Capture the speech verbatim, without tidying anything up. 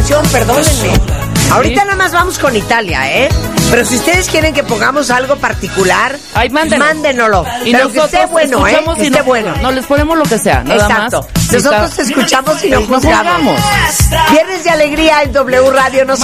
canción, perdónenme. Ahorita nada más vamos con Italia, ¿eh? Pero si ustedes quieren que pongamos algo particular, Ay, mándenlo. mándenoslo. Y Pero que esté bueno, ¿eh? Que esté no, bueno. No, les ponemos lo que sea, nada Exacto. más. Nosotros está... escuchamos y no no juzgamos. juzgamos. Viernes de alegría en W Radio. No